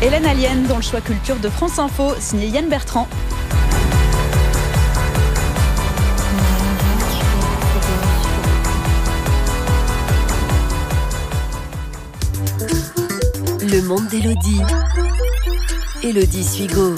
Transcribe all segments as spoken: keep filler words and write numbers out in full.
Hélène Allienne dans le choix culture de France Info, signé Yann Bertrand. Le monde d'Élodie. Élodie Suigo.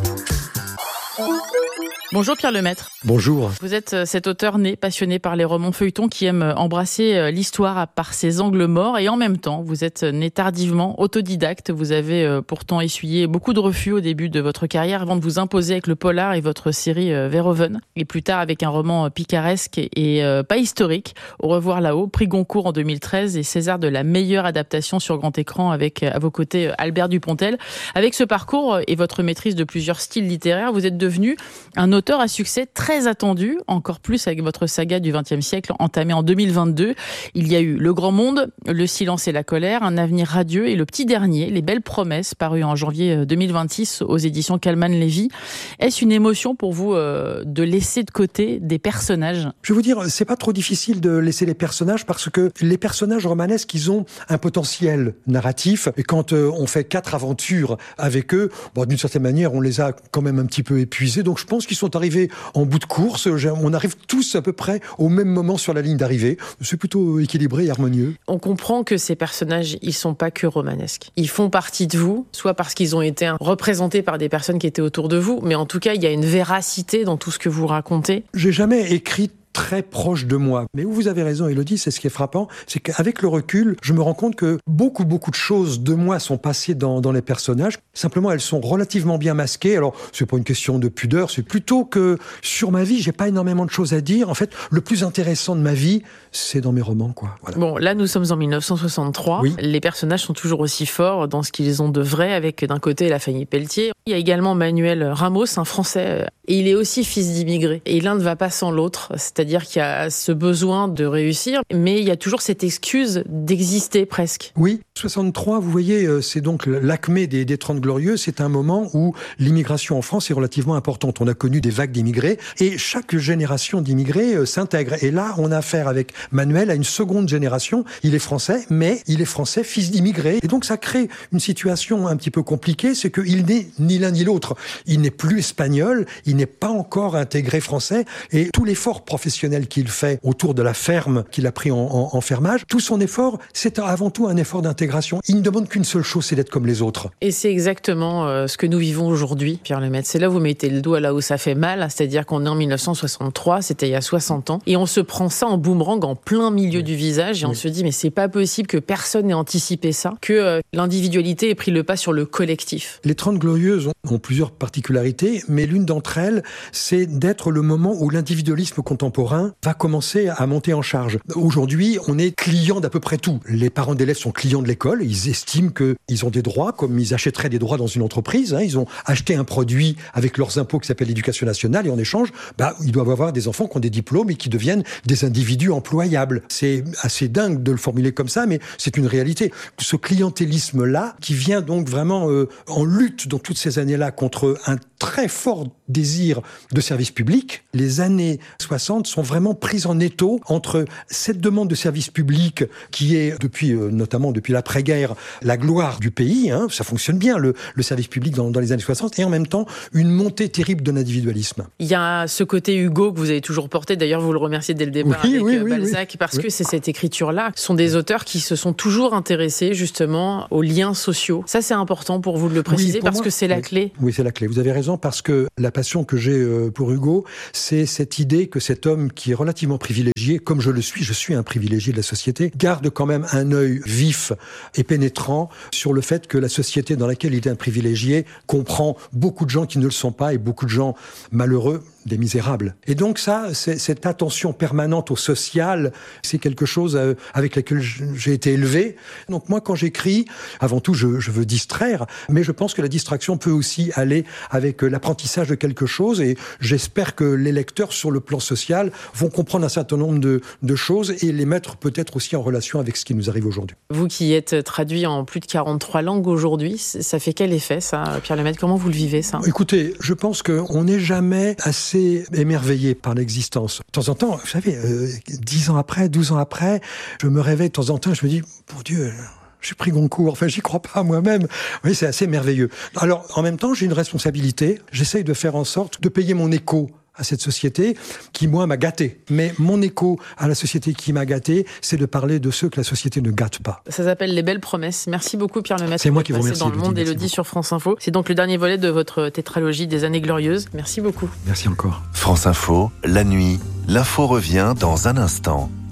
Bonjour Pierre Lemaître. Bonjour. Vous êtes cet auteur né, passionné par les romans feuilletons, qui aime embrasser l'histoire par ses angles morts, et en même temps, vous êtes né tardivement, autodidacte. Vous avez pourtant essuyé beaucoup de refus au début de votre carrière avant de vous imposer avec le polar et votre série Verhoeven, et plus tard avec un roman picaresque et pas historique, Au revoir là-haut, prix Goncourt en deux mille treize et César de la meilleure adaptation sur grand écran avec à vos côtés Albert Dupontel. Avec ce parcours et votre maîtrise de plusieurs styles littéraires, vous êtes devenu un auteur Auteur à succès très attendu, encore plus avec votre saga du vingtième siècle entamée en deux mille vingt-deux. Il y a eu Le Grand Monde, Le Silence et la Colère, Un avenir radieux et le petit dernier, Les Belles Promesses, paru en janvier deux mille vingt-six aux éditions Calman-Lévy. Est-ce une émotion pour vous euh, de laisser de côté des personnages ? Je vais vous dire, c'est pas trop difficile de laisser les personnages parce que les personnages romanesques, ils ont un potentiel narratif. Et quand euh, on fait quatre aventures avec eux, bon, d'une certaine manière, on les a quand même un petit peu épuisés. Donc je pense qu'ils sont arrivés en bout de course. On arrive tous à peu près au même moment sur la ligne d'arrivée. C'est plutôt équilibré et harmonieux. On comprend que ces personnages, ils sont pas que romanesques. Ils font partie de vous, soit parce qu'ils ont été représentés par des personnes qui étaient autour de vous, mais en tout cas, il y a une véracité dans tout ce que vous racontez. J'ai jamais écrit très proche de moi. Mais où vous avez raison, Élodie, c'est ce qui est frappant, c'est qu'avec le recul, je me rends compte que beaucoup, beaucoup de choses de moi sont passées dans, dans les personnages. Simplement, elles sont relativement bien masquées. Alors, c'est pas une question de pudeur, c'est plutôt que sur ma vie, j'ai pas énormément de choses à dire. En fait, le plus intéressant de ma vie, c'est dans mes romans, quoi. Voilà. Bon, là, nous sommes en dix-neuf cent soixante-trois. Oui. Les personnages sont toujours aussi forts dans ce qu'ils ont de vrai, avec d'un côté la famille Pelletier. Il y a également Manuel Ramos, un Français, et il est aussi fils d'immigrés. Et l'un ne va pas sans l'autre, c'est C'est-à-dire qu'il y a ce besoin de réussir, mais il y a toujours cette excuse d'exister presque. Oui, soixante-trois, vous voyez, c'est donc l'acmé des, des Trente Glorieux. C'est un moment où l'immigration en France est relativement importante. On a connu des vagues d'immigrés et chaque génération d'immigrés euh, s'intègre. Et là, on a affaire avec Manuel à une seconde génération. Il est français, mais il est français, fils d'immigrés. Et donc ça crée une situation un petit peu compliquée, c'est qu'il n'est ni l'un ni l'autre. Il n'est plus espagnol, il n'est pas encore intégré français. Et tout l'effort professionnel qu'il fait autour de la ferme qu'il a pris en, en, en fermage, tout son effort, c'est avant tout un effort d'intégration. Il ne demande qu'une seule chose, c'est d'être comme les autres. Et c'est exactement euh, ce que nous vivons aujourd'hui, Pierre Lemaître. C'est là où vous mettez le doigt là où ça fait mal, c'est-à-dire qu'on est en dix-neuf cent soixante-trois, c'était il y a soixante ans, et on se prend ça en boomerang en plein milieu oui. du visage, et oui. on se dit mais c'est pas possible que personne n'ait anticipé ça, que euh, l'individualité ait pris le pas sur le collectif. Les Trente Glorieuses ont, ont plusieurs particularités, mais l'une d'entre elles, c'est d'être le moment où l'individualisme contemporain va commencer à monter en charge. Aujourd'hui, on est client d'à peu près tout. Les parents d'élèves sont clients de l'école, ils estiment qu'ils ont des droits, comme ils achèteraient des droits dans une entreprise. Hein. Ils ont acheté un produit avec leurs impôts qui s'appelle l'éducation nationale, et en échange, bah, ils doivent avoir des enfants qui ont des diplômes et qui deviennent des individus employables. C'est assez dingue de le formuler comme ça, mais c'est une réalité. Ce clientélisme-là, qui vient donc vraiment euh, en lutte dans toutes ces années-là contre un très fort désir de service public, les années soixante sont vraiment prises en étau entre cette demande de service public qui est, depuis euh, notamment depuis l'après-guerre, la gloire du pays, hein, ça fonctionne bien le, le service public dans, dans les années soixante, et en même temps une montée terrible de l'individualisme. Il y a ce côté Hugo que vous avez toujours porté, d'ailleurs vous le remerciez dès le départ oui, avec oui, oui, Balzac, oui. parce oui. que c'est cette écriture-là, ce sont des auteurs qui se sont toujours intéressés justement aux liens sociaux. Ça c'est important pour vous de le préciser, oui, parce moi, que c'est la oui. clé. Oui, c'est la clé, vous avez raison, parce que la passion que j'ai pour Hugo, c'est cette idée que cet homme qui est relativement privilégié, comme je le suis, je suis un privilégié de la société, garde quand même un œil vif et pénétrant sur le fait que la société dans laquelle il est un privilégié comprend beaucoup de gens qui ne le sont pas et beaucoup de gens malheureux, des misérables. Et donc ça, c'est, cette attention permanente au social, c'est quelque chose euh, avec laquelle j'ai été élevé. Donc moi, quand j'écris, avant tout, je, je veux distraire, mais je pense que la distraction peut aussi aller avec euh, l'apprentissage de quelque chose, et j'espère que les lecteurs, sur le plan social, vont comprendre un certain nombre de, de choses et les mettre peut-être aussi en relation avec ce qui nous arrive aujourd'hui. Vous qui êtes traduit en plus de quarante-trois langues aujourd'hui, ça fait quel effet ça, Pierre Lemaître ? Comment vous le vivez ça ? Écoutez, je pense qu'on n'est jamais assez émerveillé par l'existence. De temps en temps, vous savez, euh, dix ans après, douze ans après, je me réveille de temps en temps et je me dis, pour Dieu, Je suis pris Goncourt. Enfin, j'y crois pas moi-même. Oui, c'est assez merveilleux. Alors, en même temps, j'ai une responsabilité. J'essaye de faire en sorte de payer mon écho à cette société qui, moi, m'a gâté. Mais mon écho à la société qui m'a gâté, c'est de parler de ceux que la société ne gâte pas. Ça s'appelle Les Belles Promesses. Merci beaucoup, Pierre Lemaitre. C'est moi qui vous remercie. Dans Le Monde d'Élodie sur France Info. C'est donc le dernier volet de votre tétralogie des années glorieuses. Merci beaucoup. Merci encore. France Info, la nuit, l'info revient dans un instant.